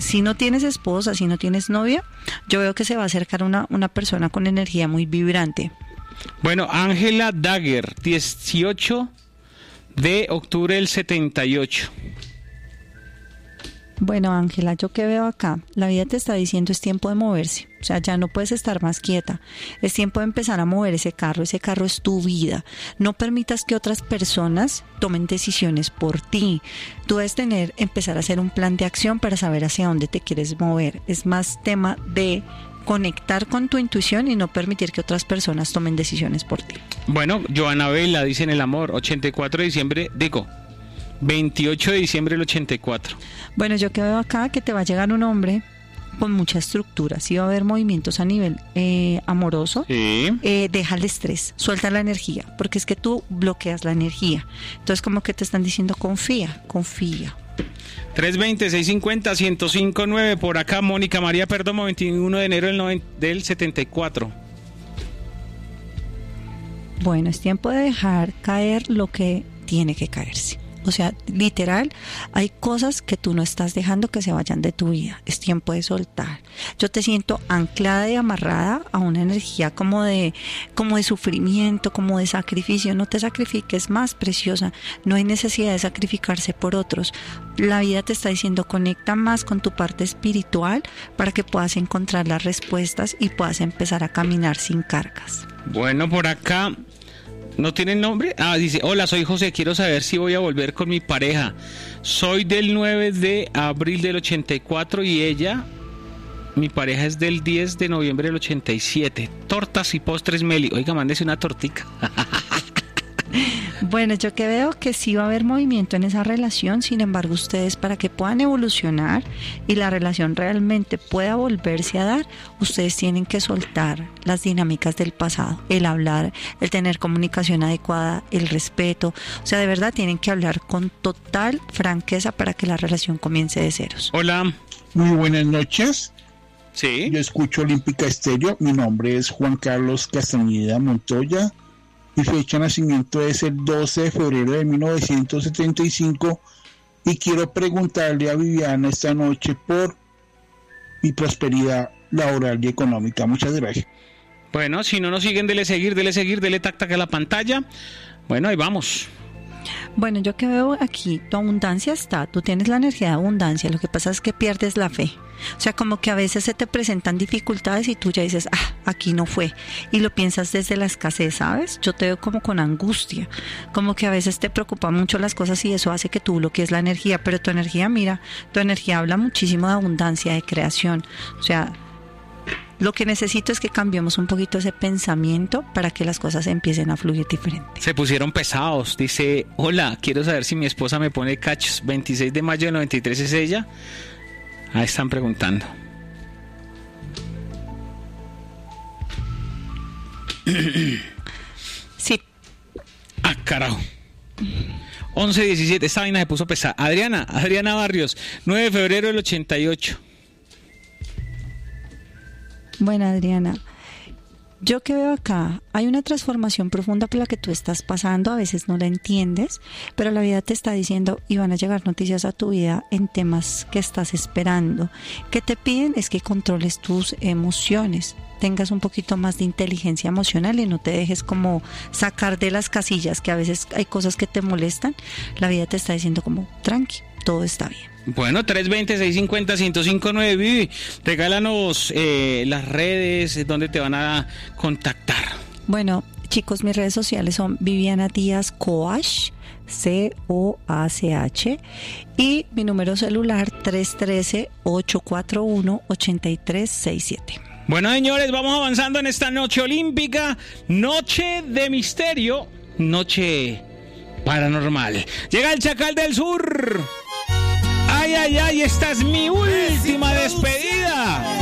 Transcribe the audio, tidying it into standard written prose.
si no tienes esposa, si no tienes novia, yo veo que se va a acercar una persona con energía muy vibrante. Bueno, Ángela Dagger, 18 de octubre del 78. Bueno, Ángela, yo que veo acá, la vida te está diciendo es tiempo de moverse, o sea, ya no puedes estar más quieta, es tiempo de empezar a mover ese carro es tu vida, no permitas que otras personas tomen decisiones por ti, tú debes empezar a hacer un plan de acción para saber hacia dónde te quieres mover, es más tema de conectar con tu intuición y no permitir que otras personas tomen decisiones por ti. Bueno, Joana Vela dice en el amor, 28 de diciembre del 84. Bueno, yo que veo acá que te va a llegar un hombre con mucha estructura, sí va a haber movimientos a nivel amoroso, Sí. Deja el estrés, suelta la energía, porque es que tú bloqueas la energía, entonces como que te están diciendo confía. 320-650-1059 por acá, Mónica María Perdomo, 21 de enero del 74. Bueno, es tiempo de dejar caer lo que tiene que caerse. O sea, literal, hay cosas que tú no estás dejando que se vayan de tu vida. Es tiempo de soltar. Yo te siento anclada y amarrada a una energía como de sufrimiento, como de sacrificio. No te sacrifiques más, preciosa. No hay necesidad de sacrificarse por otros. La vida te está diciendo conecta más con tu parte espiritual para que puedas encontrar las respuestas y puedas empezar a caminar sin cargas. Bueno, por acá... ¿No tiene nombre? Dice, hola, soy José, quiero saber si voy a volver con mi pareja. Soy del 9 de abril del 84 y mi pareja es del 10 de noviembre del 87. Tortas y postres Meli. Oiga, mándese una tortica. Bueno, yo que veo que sí va a haber movimiento en esa relación, sin embargo ustedes para que puedan evolucionar y la relación realmente pueda volverse a dar, ustedes tienen que soltar las dinámicas del pasado, el hablar, el tener comunicación adecuada, el respeto, o sea, de verdad tienen que hablar con total franqueza para que la relación comience de ceros. Hola. Muy buenas noches. Sí. Yo escucho Olímpica Estéreo. Mi nombre es Juan Carlos Castañeda Montoya. Mi fecha de nacimiento es el 12 de febrero de 1975 y quiero preguntarle a Viviana esta noche por mi prosperidad laboral y económica. Muchas gracias. Bueno, si no nos siguen, dele seguir, dele tac a la pantalla. Bueno, ahí vamos. Bueno, yo que veo aquí, tu abundancia está, tú tienes la energía de abundancia, lo que pasa es que pierdes la fe. O sea, como que a veces se te presentan dificultades y tú ya dices, aquí no fue. Y lo piensas desde la escasez, ¿sabes? Yo te veo como con angustia, como que a veces te preocupan mucho las cosas y eso hace que tú bloquees la energía. Pero tu energía, mira, tu energía habla muchísimo de abundancia, de creación. O sea, lo que necesito es que cambiemos un poquito ese pensamiento para que las cosas empiecen a fluir diferente. Se pusieron pesados. Dice, hola, quiero saber si mi esposa me pone cachos. 26 de mayo del 93 es ella. Ahí están preguntando. Sí. Carajo. 11-17, esta vaina se puso pesada. Adriana Barrios, 9 de febrero del 88. Bueno, Adriana, yo que veo acá, hay una transformación profunda por la que tú estás pasando, a veces no la entiendes, pero la vida te está diciendo y van a llegar noticias a tu vida en temas que estás esperando. Que te piden es que controles tus emociones, tengas un poquito más de inteligencia emocional y no te dejes como sacar de las casillas, que a veces hay cosas que te molestan. La vida te está diciendo como, tranqui, todo está bien. Bueno, 320-650-1059, Vivi, regálanos las redes, donde te van a contactar. Bueno, chicos, mis redes sociales son Viviana Díaz Coach, COACH, y mi número celular 313-841-8367. Bueno, señores, vamos avanzando en esta noche olímpica, noche de misterio, noche paranormal. Llega el Chacal del Sur. Ay, esta es mi última despedida.